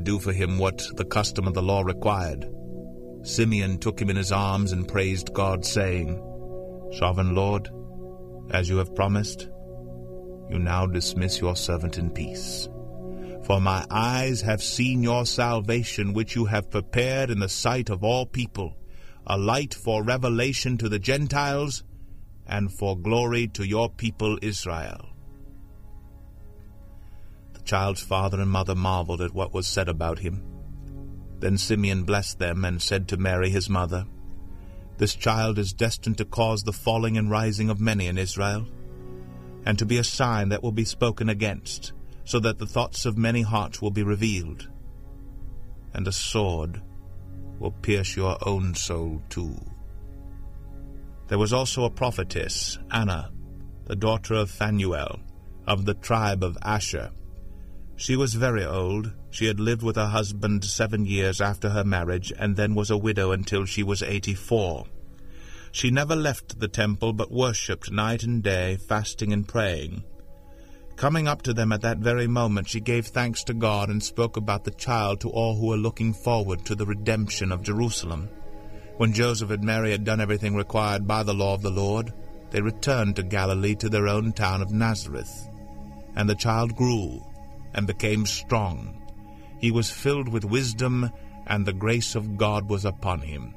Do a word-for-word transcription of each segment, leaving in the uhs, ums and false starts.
do for him what the custom of the law required. Simeon took him in his arms and praised God, saying, "Sovereign Lord, as you have promised, you now dismiss your servant in peace. For my eyes have seen your salvation, which you have prepared in the sight of all people, a light for revelation to the Gentiles, and for glory to your people Israel." The child's father and mother marveled at what was said about him. Then Simeon blessed them and said to Mary his mother, "This child is destined to cause the falling and rising of many in Israel, and to be a sign that will be spoken against, so that the thoughts of many hearts will be revealed. And a sword will pierce your own soul too." There was also a prophetess, Anna, the daughter of Phanuel, of the tribe of Asher. She was very old. She had lived with her husband seven years after her marriage, and then was a widow until she was eighty-four. She never left the temple, but worshipped night and day, fasting and praying. Coming up to them at that very moment, she gave thanks to God and spoke about the child to all who were looking forward to the redemption of Jerusalem. When Joseph and Mary had done everything required by the law of the Lord, they returned to Galilee, to their own town of Nazareth. And the child grew and became strong. He was filled with wisdom, and the grace of God was upon him.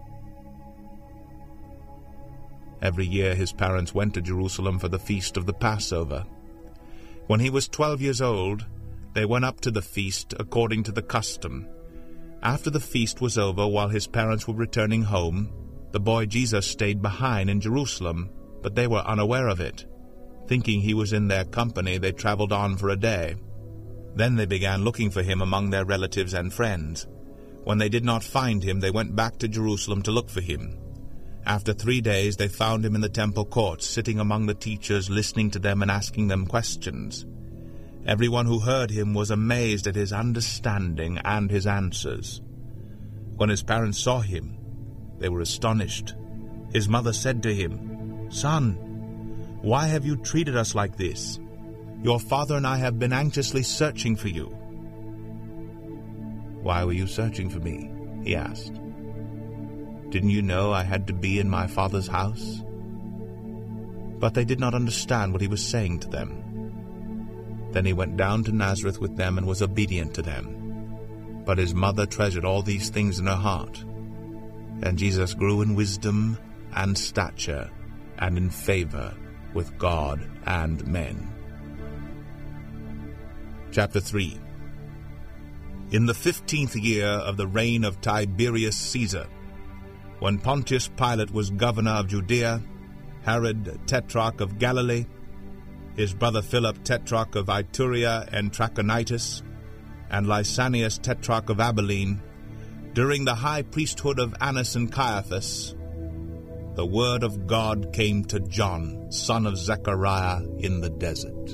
Every year his parents went to Jerusalem for the feast of the Passover. When he was twelve years old, they went up to the feast according to the custom. After the feast was over, while his parents were returning home, the boy Jesus stayed behind in Jerusalem, but they were unaware of it. Thinking he was in their company, they traveled on for a day. Then they began looking for him among their relatives and friends. When they did not find him, they went back to Jerusalem to look for him. After three days they found him in the temple courts, sitting among the teachers, listening to them and asking them questions. Everyone who heard him was amazed at his understanding and his answers. When his parents saw him, they were astonished. His mother said to him, "Son, why have you treated us like this? Your father and I have been anxiously searching for you." "Why were you searching for me?" he asked. "Didn't you know I had to be in my father's house?" But they did not understand what he was saying to them. Then he went down to Nazareth with them and was obedient to them. But his mother treasured all these things in her heart. And Jesus grew in wisdom and stature and in favor with God and men. Chapter three. In the fifteenth year of the reign of Tiberius Caesar, when Pontius Pilate was governor of Judea, Herod tetrarch of Galilee, his brother Philip tetrarch of Iturea and Trachonitis, and Lysanias tetrarch of Abilene, during the high priesthood of Annas and Caiaphas, the word of God came to John, son of Zechariah, in the desert.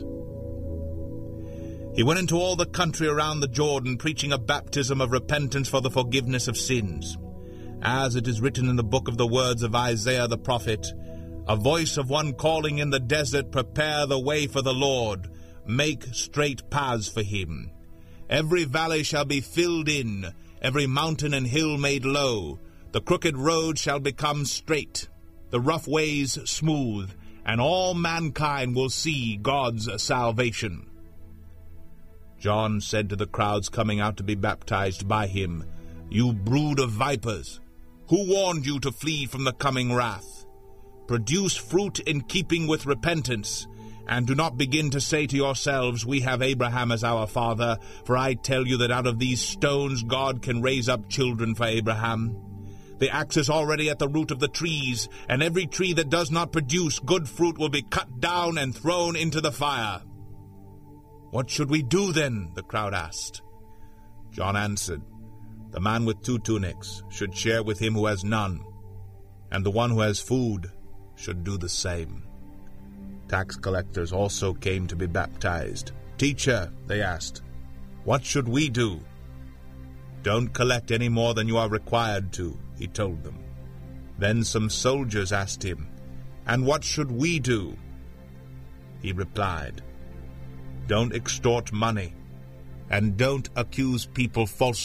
He went into all the country around the Jordan, preaching a baptism of repentance for the forgiveness of sins. As it is written in the book of the words of Isaiah the prophet, "A voice of one calling in the desert, prepare the way for the Lord, make straight paths for him. Every valley shall be filled in, every mountain and hill made low. The crooked road shall become straight, the rough ways smooth, and all mankind will see God's salvation." John said to the crowds coming out to be baptized by him, "You brood of vipers, who warned you to flee from the coming wrath? Produce fruit in keeping with repentance, and do not begin to say to yourselves, 'We have Abraham as our father,' for I tell you that out of these stones God can raise up children for Abraham. The axe is already at the root of the trees, and every tree that does not produce good fruit will be cut down and thrown into the fire." "What should we do then?" the crowd asked. John answered, "The man with two tunics should share with him who has none, and the one who has food should do the same." Tax collectors also came to be baptized. "Teacher," they asked, "what should we do?" "Don't collect any more than you are required to," he told them. Then some soldiers asked him, "And what should we do?" He replied, "Don't extort money, and don't accuse people falsely.